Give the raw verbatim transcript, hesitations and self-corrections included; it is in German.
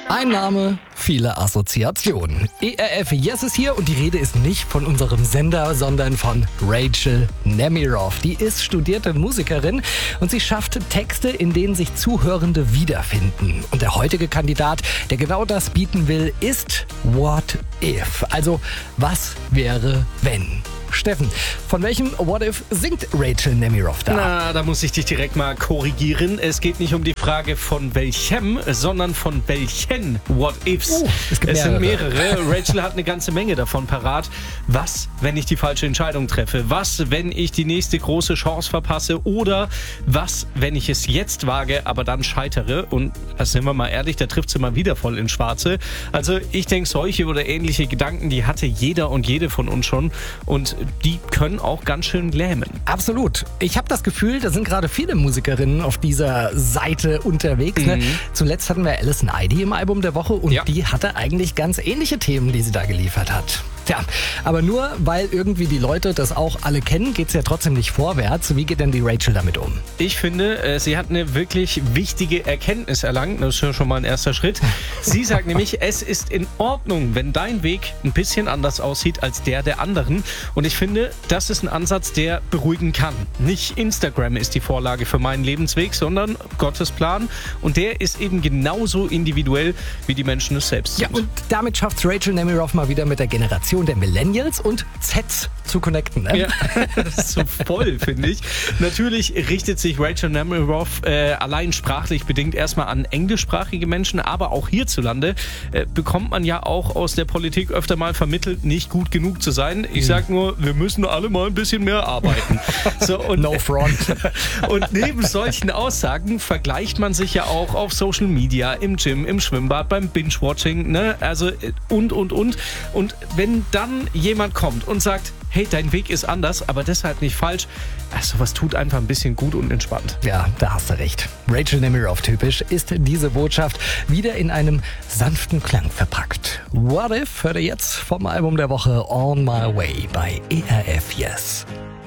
Ein Name, viele Assoziationen. E R F Yes ist hier und die Rede ist nicht von unserem Sender, sondern von Rachel Nemiroff. Die ist studierte Musikerin und sie schafft Texte, in denen sich Zuhörende wiederfinden. Und der heutige Kandidat, der genau das bieten will, ist What If? Also, was wäre, wenn? Steffen, von welchem What If singt Rachel Nemiroff da? Na, da muss ich dich direkt mal korrigieren. Es geht nicht um die Frage von welchem, sondern von welchen What Ifs. Oh, es gibt es sind mehrere. mehrere. Rachel hat eine ganze Menge davon parat. Was, wenn ich die falsche Entscheidung treffe? Was, wenn ich die nächste große Chance verpasse? Oder was, wenn ich es jetzt wage, aber dann scheitere? Und also sind wir mal ehrlich, da trifft sie mal wieder voll ins Schwarze. Also ich denke, solche oder ähnliche Gedanken, die hatte jeder und jede von uns schon. Und die können auch ganz schön lähmen. Absolut. Ich habe das Gefühl, da sind gerade viele Musikerinnen auf dieser Seite unterwegs. Mhm. Ne? Zuletzt hatten wir Alison Eide im Album der Woche und Ja. die hatte eigentlich ganz ähnliche Themen, die sie da geliefert hat. Tja, aber nur weil irgendwie die Leute das auch alle kennen, geht's ja trotzdem nicht vorwärts. Wie geht denn die Rachel damit um? Ich finde, äh, sie hat eine wirklich wichtige Erkenntnis erlangt. Das ist ja schon mal ein erster Schritt. Sie sagt nämlich, es ist in Ordnung, wenn dein Weg ein bisschen anders aussieht als der der anderen. Und ich finde, das ist ein Ansatz, der beruhigen kann. Nicht Instagram ist die Vorlage für meinen Lebensweg, sondern Gottes Plan. Und der ist eben genauso individuell, wie die Menschen es selbst sind. Ja, und damit schafft Rachel Nemiroff mal wieder mit der Generation der Millennials und Zs zu connecten. Ne? Ja, das ist so voll, finde ich. Natürlich richtet sich Rachel Nemiroff äh, allein sprachlich bedingt erstmal an englischsprachige Menschen, aber auch hierzulande äh, bekommt man ja auch aus der Politik öfter mal vermittelt, nicht gut genug zu sein. Ich sag nur, wir müssen alle mal ein bisschen mehr arbeiten. So, und, No front. und neben solchen Aussagen vergleicht man sich ja auch auf Social Media, im Gym, im Schwimmbad, beim Binge-Watching, ne? Also äh, und, und, und. Und wenn dann jemand kommt und sagt, hey, dein Weg ist anders, aber deshalb nicht falsch. Also was tut einfach ein bisschen gut und entspannt. Ja, da hast du recht. Rachel Nemiroff typisch ist diese Botschaft wieder in einem sanften Klang verpackt. What If hört ihr jetzt vom Album der Woche On My Way bei E R F Yes.